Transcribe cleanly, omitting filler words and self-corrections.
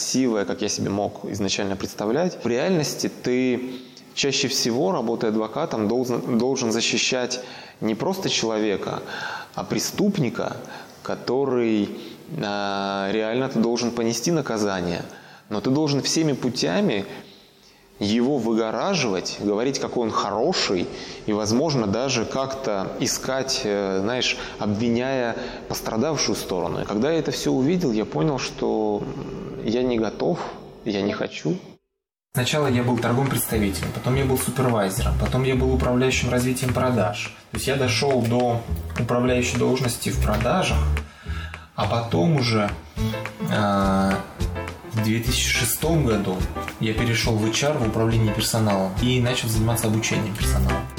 красивое, как я себе мог изначально представлять. В реальности ты чаще всего, работая адвокатом, должен защищать не просто человека, а преступника, который реально ты должен понести наказание. Но ты должен всеми путями его выгораживать, говорить, какой он хороший, и, возможно, даже как-то искать, знаешь, обвиняя пострадавшую сторону. И когда я это все увидел, я понял, что я не готов, я не хочу. Сначала я был торговым представителем, потом я был супервайзером, потом я был управляющим развитием продаж. То есть я дошел до управляющей должности в продажах, а потом уже в 2006 году я перешел в HR, в управление персоналом, и начал заниматься обучением персонала.